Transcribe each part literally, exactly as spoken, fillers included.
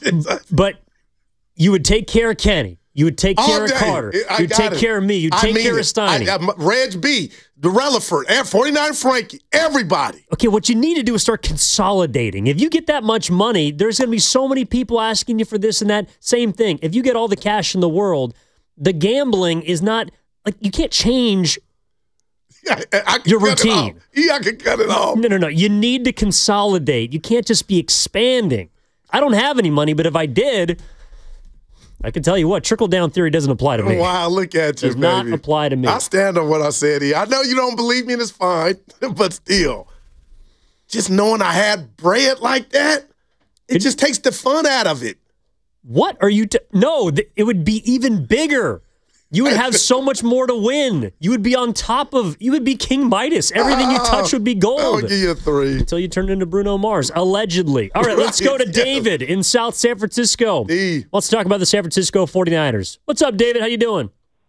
but you would take care of Kenny. You would take care All of day. Carter. I You'd take it. care of me. You'd I take mean care it. of Steiny. I, I, Reg B, the Relaford, forty-nine Frankie, everybody. Okay, what you need to do is start consolidating. If you get that much money, there's going to be so many people asking you for this and that. Same thing. If you get all the cash in the world, the gambling is not, like, you can't change Yeah, I can your cut it routine. off. Yeah, I can cut it off. No, no, no. You need to consolidate. You can't just be expanding. I don't have any money, but if I did, I can tell you what, trickle-down theory doesn't apply to me. Wow, look at you, Does baby. not apply to me. I stand on what I said here. I know you don't believe me, and it's fine, but still, just knowing I had bread like that, it, it just takes the fun out of it. What are you? T- no, th- it would be even bigger. You would have so much more to win. You would be on top of, you would be King Midas. Everything you touch would be gold. I'll give you a three. Until you turned into Bruno Mars, allegedly. All right, let's go to David in South San Francisco. D. Let's talk about the San Francisco forty-niners. What's up, David? How you doing?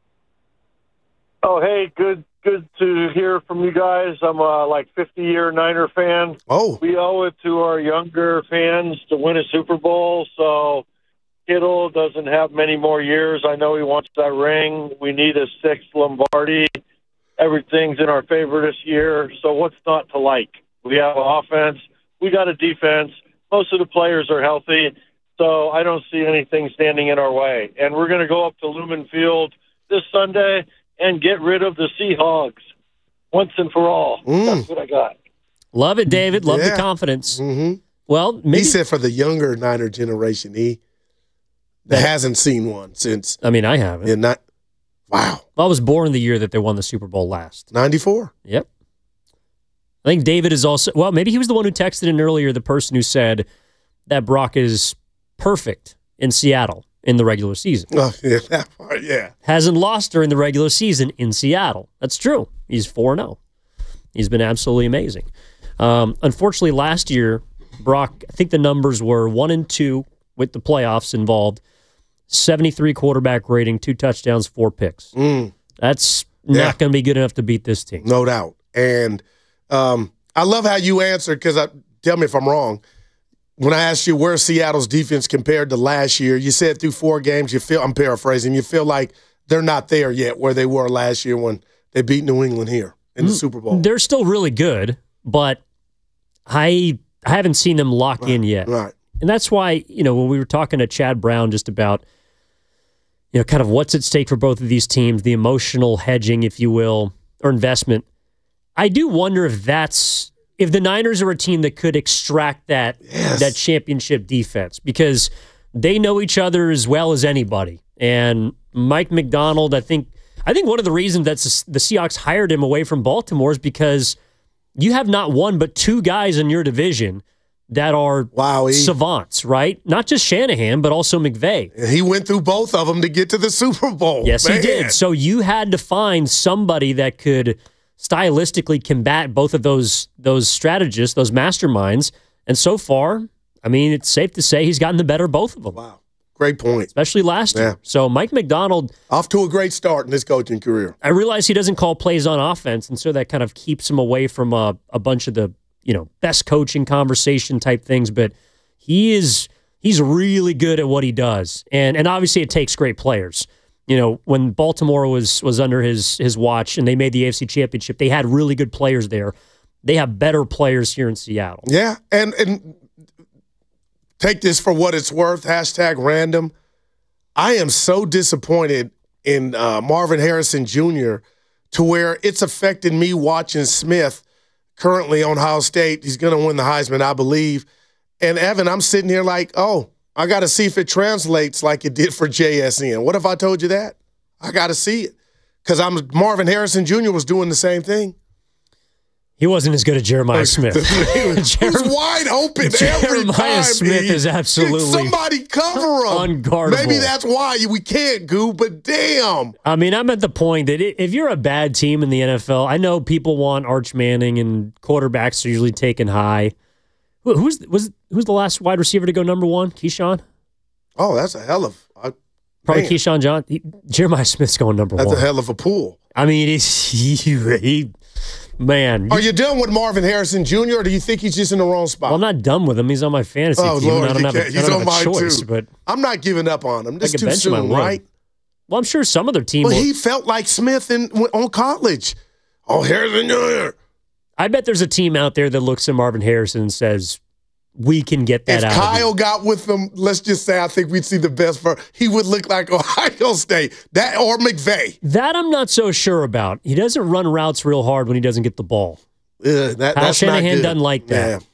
Oh, hey, good good to hear from you guys. I'm a like fifty-year Niner fan. Oh. We owe it to our younger fans to win a Super Bowl, so Kittle doesn't have many more years. I know he wants that ring. We need a sixth Lombardi. Everything's in our favor this year, so what's not to like? We have an offense. We got a defense. Most of the players are healthy, so I don't see anything standing in our way. And we're going to go up to Lumen Field this Sunday and get rid of the Seahawks once and for all. Mm. That's what I got. Love it, David. Love Yeah. the confidence. Mm-hmm. Well, maybe. He said for the younger Niner generation, he that hasn't seen one since. I mean, I haven't. In not, wow. I was born the year that they won the Super Bowl last. ninety-four. Yep. I think David is also, well, maybe he was the one who texted in earlier, the person who said that Brock is perfect in Seattle in the regular season. Oh, yeah, that part, yeah. Hasn't lost during the regular season in Seattle. That's true. He's four and oh. He's been absolutely amazing. Um, unfortunately, last year, Brock, I think the numbers were one and two with the playoffs involved. seventy-three quarterback rating, two touchdowns, four picks. Mm. That's not Yeah. going to be good enough to beat this team. No doubt. And um, I love how you answered, because I tell me if I'm wrong. When I asked you where's Seattle's defense compared to last year, you said through four games, you feel, I'm paraphrasing, you feel like they're not there yet where they were last year when they beat New England here in the mm, Super Bowl. They're still really good, but I, I haven't seen them lock right, in yet. Right. And that's why, you know, when we were talking to Chad Brown just about, you know, kind of what's at stake for both of these teams, the emotional hedging, if you will, or investment, I do wonder if that's, if the Niners are a team that could extract that, yes. that championship defense, because they know each other as well as anybody. And Mike Macdonald, I think, I think one of the reasons that the Seahawks hired him away from Baltimore is because you have not one but two guys in your division that are wow, he, savants, right? Not just Shanahan, but also McVay. And he went through both of them to get to the Super Bowl. Yes, Man. he did. So you had to find somebody that could stylistically combat both of those those strategists, those masterminds. And so far, I mean, it's safe to say he's gotten the better of both of them. Wow. Great point. Especially last yeah. year. So Mike Macdonald. Off to a great start in his coaching career. I realize he doesn't call plays on offense, and so that kind of keeps him away from a, a bunch of the, you know, best coaching conversation type things, but he is he's really good at what he does. And and obviously it takes great players. You know, when Baltimore was was under his his watch and they made the A F C Championship, they had really good players there. They have better players here in Seattle. Yeah, and and take this for what it's worth, hashtag random. I am so disappointed in uh, Marvin Harrison Junior to where it's affected me watching Smith currently on Ohio State. He's going to win the Heisman, I believe. And, Evan, I'm sitting here like, oh, I got to see if it translates like it did for J S N. What if I told you that? I got to see it. Because I'm Marvin Harrison Junior was doing the same thing. He wasn't as good as Jeremiah Smith. he was Jeremiah, wide open every time. Jeremiah Smith he, is absolutely somebody cover him. Unguardable. Maybe that's why we can't, Goo, but damn. I mean, I'm at the point that if you're a bad team in the N F L, I know people want Arch Manning and quarterbacks are usually taken high. Who's was who's the last wide receiver to go number one? Keyshawn? Oh, that's a hell of uh, probably man. Keyshawn John. He, Jeremiah Smith's going number that's one. That's a hell of a pool. I mean, he's, he, he Man. Are you done with Marvin Harrison Junior, or do you think he's just in the wrong spot? Well, I'm not done with him. He's on my fantasy oh, team. Lord, I don't have a, he's I don't on have a mine choice. too. But I'm not giving up on him. This is too soon, right? Well, I'm sure some other team But will. he felt like Smith in, on college. Oh, Harrison Junior I bet there's a team out there that looks at Marvin Harrison and says, we can get that if out Kyle of him. got with them, let's just say I think we'd see the best for he would look like Ohio State. That or McVay. That I'm not so sure about. He doesn't run routes real hard when he doesn't get the ball. Uh, that, Kyle that's Shanahan not good. doesn't like that. Yeah.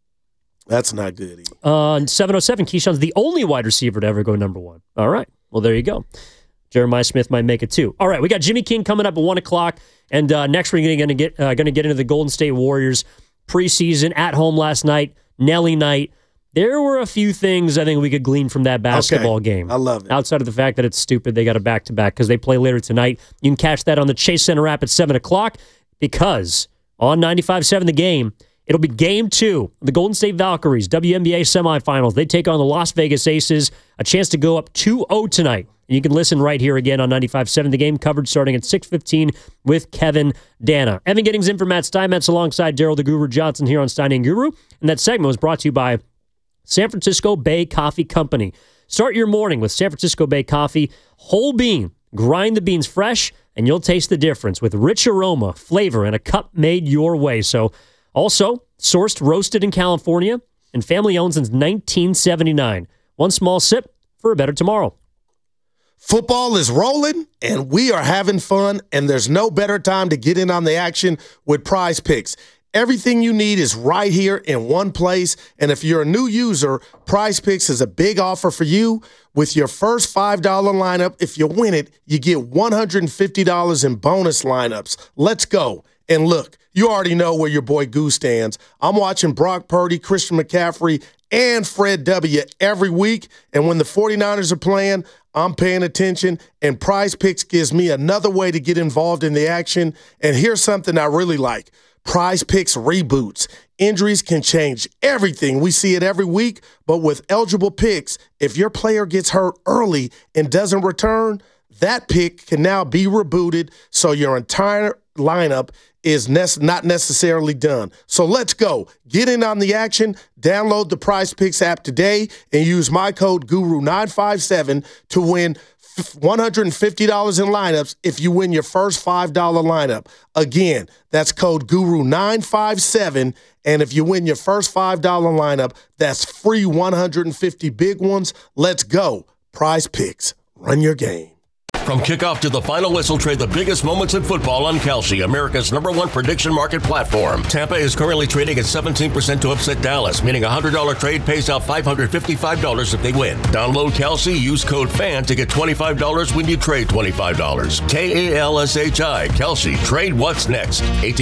That's not good either. Uh, seven oh seven, Keyshawn's the only wide receiver to ever go number one. All right. Well, there you go. Jeremiah Smith might make it too. All right, we got Jimmy King coming up at one o'clock, and uh, next we're going to get uh, going to get into the Golden State Warriors preseason at home last night, Nelly night. There were a few things I think we could glean from that basketball okay. game. I love it. Outside of the fact that it's stupid, they got a back-to-back because they play later tonight. You can catch that on the Chase Center app at seven o'clock because on ninety-five point seven The Game, it'll be game two of the Golden State Valkyries, W N B A semifinals. They take on the Las Vegas Aces, a chance to go up two oh tonight. And you can listen right here again on ninety-five point seven The Game, coverage starting at six fifteen with Kevin Dana. Evan Giddings in for Matt Steinmetz alongside Daryl the Guru Johnson here on Stein and Guru. And that segment was brought to you by San Francisco Bay Coffee Company. Start your morning with San Francisco Bay Coffee. Whole bean. Grind the beans fresh, and you'll taste the difference with rich aroma, flavor, and a cup made your way. So, also, sourced, roasted in California, and family-owned since nineteen seventy-nine. One small sip for a better tomorrow. Football is rolling, and we are having fun, and there's no better time to get in on the action with Prize Picks. Everything you need is right here in one place, and if you're a new user, Prize Picks is a big offer for you. With your first five dollar lineup, if you win it, you get one hundred fifty dollars in bonus lineups. Let's go. And look, you already know where your boy Goose stands. I'm watching Brock Purdy, Christian McCaffrey, and Fred W. every week, and when the 49ers are playing, I'm paying attention, and Prize Picks gives me another way to get involved in the action. And here's something I really like. Prize Picks reboots. Injuries can change everything. We see it every week, but with eligible picks, if your player gets hurt early and doesn't return, that pick can now be rebooted so your entire lineup is ne- not necessarily done. So let's go. Get in on the action. Download the Prize Picks app today and use my code Guru nine five seven to win one hundred fifty dollars in lineups if you win your first five dollar lineup. Again, that's code Guru nine five seven, and if you win your first five dollar lineup, that's free one hundred fifty big ones. Let's go. Prize Picks. Run your game. From kickoff to the final whistle, trade the biggest moments in football on Kalshi, America's number one prediction market platform. Tampa is currently trading at seventeen percent to upset Dallas, meaning a one hundred dollar trade pays out five hundred fifty-five dollars if they win. Download Kalshi, use code FAN to get twenty-five dollars when you trade twenty-five dollars. K A L S H I, Kalshi. Trade what's next. eighteen